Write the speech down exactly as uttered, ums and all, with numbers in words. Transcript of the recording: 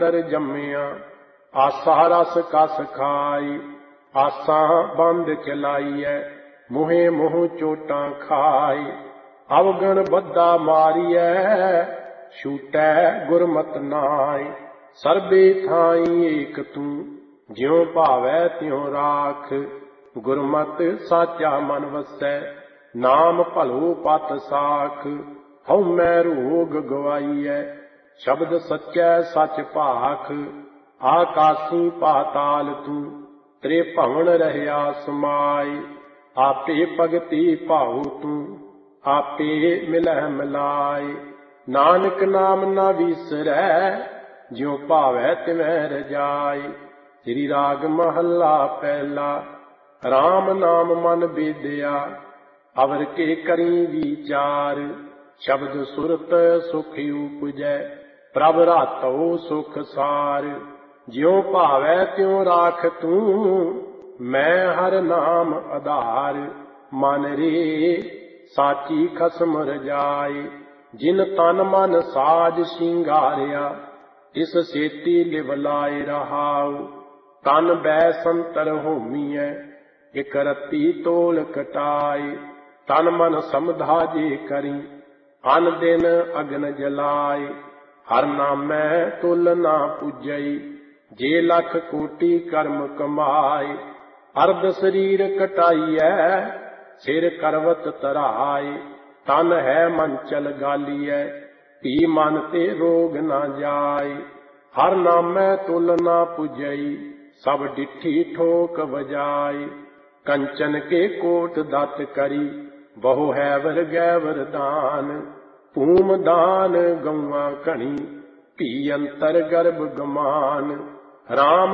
तर जम्मिया आसा रस कस खाई। आसा बंद चलाईए मुहे मुँह चोटा खाई। अवगण बद्दा मारिए छूटै गुरमत नाई। सर्बे थाई एक तू ज्यों भावै त्यों राख। गुरमत साचा मन वसै नाम भलो पत साख। हऊ मैं रोग गवाईए शब्द सच्चै सच भाख। आकासी पाताल तू त्रे भवन रहया समाई। आपे भगति भाऊ तू आपे मिलह मिलाई। नानक नाम ना विसरै ज्यों भावै तिवै रजाई। श्री राग महला पहला। राम नाम मन बेदया अवर के करी विचार। शब्द सुरत सुख उपजै प्रभ रातो सुख सार। ज्यों भावै त्यों राख तू मैं हर नाम आधार। मन रे साची खसम रजाई। जिन तन मन साज शिंगारिया तिस सेती लिव लाए रहाऊ। तन बै संतर होमीए इक रत्ती तोल कटाई। तन मन समधा जे करी अन दिन अग्न जलाई। हर नामै तुल ना पूजई जे लख कोटि कर्म कमाई। अर्ध शरीर कटाईऐ सिर करवत तराई। तन है मंचल गालीऐ पी मन ते रोग ना जाई। हर नामै तुल ना पूजई सब डिठी ठोक बजाई। कंचन के कोट दत करी बहु हैवर गैवर दान। भूम दान गौआ घनी भी अंतर गर्भ गमान। राम